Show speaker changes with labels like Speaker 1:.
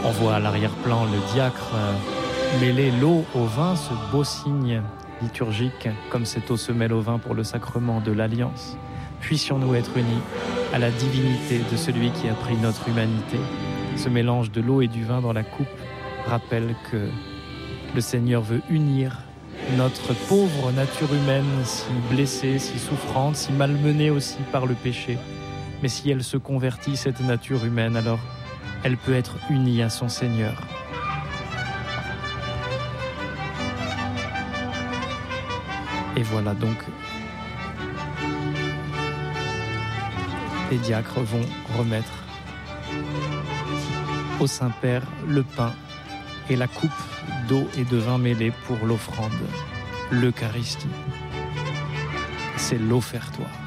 Speaker 1: On voit à l'arrière-plan le diacre mêler l'eau au vin, ce beau signe liturgique, comme cette eau se mêle au vin pour le sacrement de l'Alliance. Puissions-nous être unis à la divinité de celui qui a pris notre humanité. Ce mélange de l'eau et du vin dans la coupe rappelle que le Seigneur veut unir notre pauvre nature humaine, si blessée, si souffrante, si malmenée aussi par le péché. Mais si elle se convertit, cette nature humaine, alors elle peut être unie à son Seigneur. Et voilà donc, les diacres vont remettre au Saint-Père le pain et la coupe d'eau et de vin mêlés pour l'offrande, l'Eucharistie. C'est l'offertoire.